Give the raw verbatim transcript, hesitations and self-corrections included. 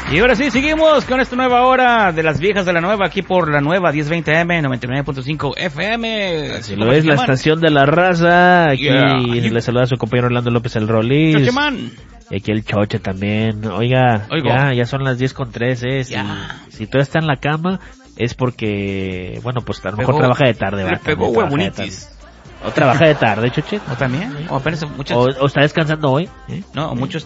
Y ahora sí, seguimos con esta nueva hora de las viejas de la nueva, aquí por la nueva diez veinte M, noventa y nueve punto cinco F M. Así lo es, la estación de la raza. Aquí Yeah. le saluda a su compañero Orlando López el Rolis. Chocheman. Y aquí el Choche también. Oiga, Oigo. ya, ya son las diez con tres, eh. Si, Ya. si todavía está en la cama, es porque, bueno, pues a lo mejor Pegó- trabaja de tarde, Le va. pegó también trabaja de huevonitis. tarde. O trabaja de tarde, Choche. ¿O también? ¿O apenas muchos? O, o está descansando hoy, ¿eh? No, o muchos